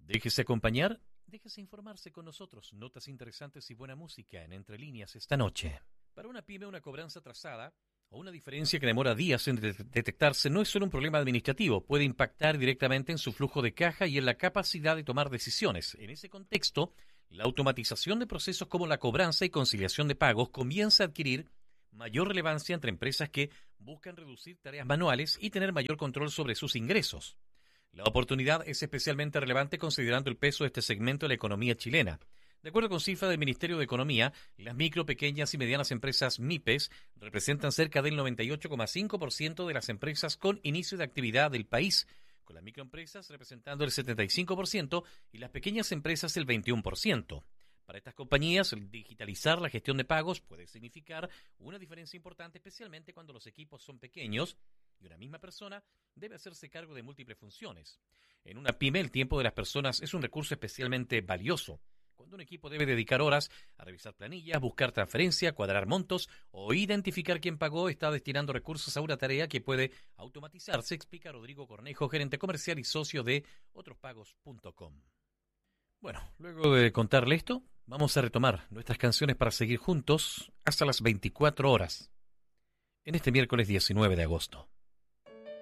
Déjese acompañar, déjese informarse con nosotros. Notas interesantes y buena música en Entre Líneas esta noche. Para una pyme, una cobranza atrasada o una diferencia que demora días en detectarse no es solo un problema administrativo, puede impactar directamente en su flujo de caja y en la capacidad de tomar decisiones. En ese contexto, la automatización de procesos como la cobranza y conciliación de pagos comienza a adquirir mayor relevancia entre empresas que buscan reducir tareas manuales y tener mayor control sobre sus ingresos. La oportunidad es especialmente relevante considerando el peso de este segmento de la economía chilena. De acuerdo con cifras del Ministerio de Economía, las micro, pequeñas y medianas empresas MIPES representan cerca del 98,5% de las empresas con inicio de actividad del país, con las microempresas representando el 75% y las pequeñas empresas el 21%. Para estas compañías, el digitalizar la gestión de pagos puede significar una diferencia importante, especialmente cuando los equipos son pequeños y una misma persona debe hacerse cargo de múltiples funciones. En una pyme, el tiempo de las personas es un recurso especialmente valioso. Cuando un equipo debe dedicar horas a revisar planillas, buscar transferencia, cuadrar montos o identificar quién pagó, está destinando recursos a una tarea que puede automatizarse, explica Rodrigo Cornejo, gerente comercial y socio de otrospagos.com. Bueno, luego de contarle esto, vamos a retomar nuestras canciones para seguir juntos hasta las 24 horas, en este miércoles 19 de agosto.